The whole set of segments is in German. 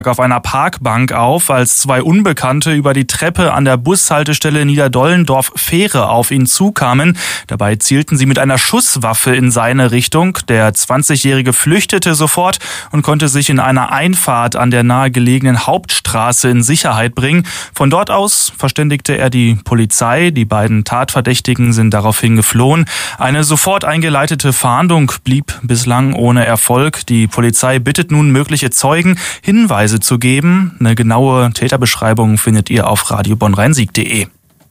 auf einer Parkbank auf, als zwei Unbekannte über die Treppe an der Bushaltestelle Niederdollendorf-Fähre auf ihn zukamen. Dabei zielten sie mit einer Schusswaffe in seine Richtung. Der 20-Jährige flüchtete sofort und konnte sich in einer Einfahrt an der nahegelegenen Hauptstraße in Sicherheit bringen. Von dort aus verständigte er die Polizei. Die beiden Tatverdächtigen sind daraufhin geflohen. Eine sofort eingeleitete Fahndung blieb bislang ohne Erfolg. Die Polizei bittet nun mögliche Zeugen, Hinweise zu geben. Eine genaue Täterbeschreibung findet ihr auf radiobonnrhein-sieg.de.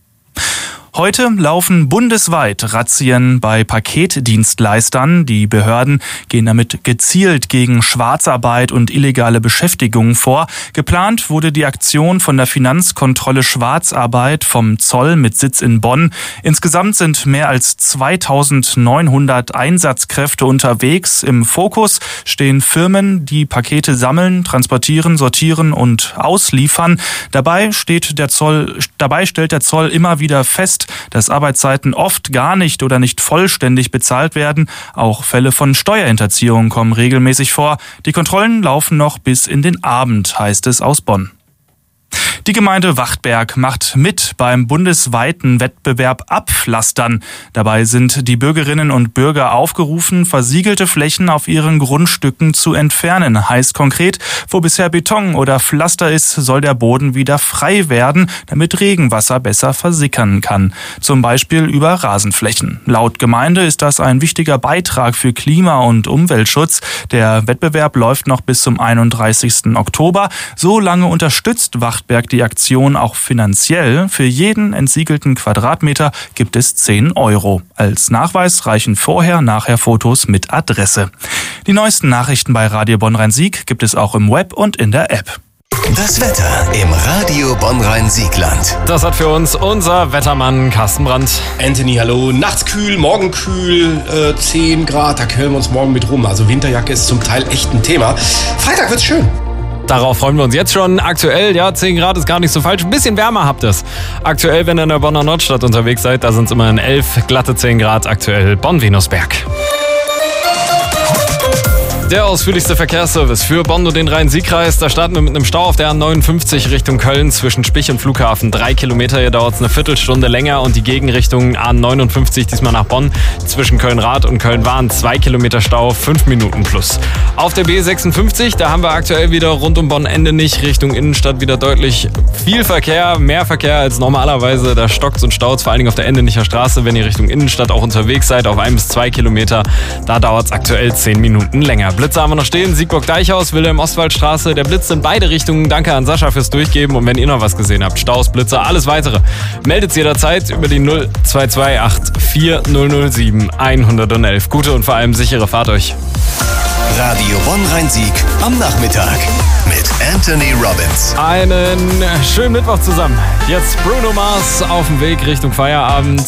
Heute laufen bundesweit Razzien bei Paketdienstleistern. Die Behörden gehen damit gezielt gegen Schwarzarbeit und illegale Beschäftigung vor. Geplant wurde die Aktion von der Finanzkontrolle Schwarzarbeit vom Zoll mit Sitz in Bonn. Insgesamt sind mehr als 2900 Einsatzkräfte unterwegs. Im Fokus stehen Firmen, die Pakete sammeln, transportieren, sortieren und ausliefern. Dabei stellt der Zoll immer wieder fest, dass Arbeitszeiten oft gar nicht oder nicht vollständig bezahlt werden. Auch Fälle von Steuerhinterziehung kommen regelmäßig vor. Die Kontrollen laufen noch bis in den Abend, heißt es aus Bonn. Die Gemeinde Wachtberg macht mit beim bundesweiten Wettbewerb Abpflastern. Dabei sind die Bürgerinnen und Bürger aufgerufen, versiegelte Flächen auf ihren Grundstücken zu entfernen. Heißt konkret, wo bisher Beton oder Pflaster ist, soll der Boden wieder frei werden, damit Regenwasser besser versickern kann. Zum Beispiel über Rasenflächen. Laut Gemeinde ist das ein wichtiger Beitrag für Klima- und Umweltschutz. Der Wettbewerb läuft noch bis zum 31. Oktober. So lange unterstützt Wachtberg die Aktion auch finanziell. Für jeden entsiegelten Quadratmeter gibt es 10 €. Als Nachweis reichen Vorher-Nachher Fotos mit Adresse. Die neuesten Nachrichten bei Radio Bonn-Rhein-Sieg gibt es auch im Web und in der App. Das Wetter im Radio Bonn-Rhein-Siegland. Das hat für uns unser Wettermann Carsten Brandt. Anthony, hallo. Nachts kühl, morgen kühl, 10 Grad, da quälen wir uns morgen mit rum. Also Winterjacke ist zum Teil echt ein Thema. Freitag wird's schön. Darauf freuen wir uns jetzt schon. Aktuell, 10 Grad ist gar nicht so falsch. Ein bisschen wärmer habt ihr es. Aktuell, wenn ihr in der Bonner Nordstadt unterwegs seid, da sind es immerhin 11, glatte 10 Grad. Aktuell Bonn-Venusberg. Der ausführlichste Verkehrsservice für Bonn und den Rhein-Sieg-Kreis. Da starten wir mit einem Stau auf der A59 Richtung Köln zwischen Spich und Flughafen. 3 Kilometer, hier dauert es eine Viertelstunde länger. Und die Gegenrichtung A59 diesmal nach Bonn zwischen Köln-Rad und Köln-Wahn. 2 Kilometer Stau, 5 Minuten plus. Auf der B56, da haben wir aktuell wieder rund um Bonn-Endenich Richtung Innenstadt wieder deutlich viel Verkehr. Mehr Verkehr als normalerweise. Da stockt und staut vor allen Dingen auf der Endenicher Straße. Wenn ihr Richtung Innenstadt auch unterwegs seid, auf 1 bis 2 Kilometer, da dauert es aktuell 10 Minuten länger. Blitze haben wir noch stehen, Siegburg-Deichhaus, Wilhelm-Ostwald-Straße, der Blitz in beide Richtungen. Danke an Sascha fürs Durchgeben und wenn ihr noch was gesehen habt, Staus, Blitze, alles weitere, meldet jederzeit über die 0228 4007 111. Gute und vor allem sichere Fahrt euch. Radio Bonn-Rhein-Sieg am Nachmittag mit Anthony Robbins. Einen schönen Mittwoch zusammen. Jetzt Bruno Mars auf dem Weg Richtung Feierabend.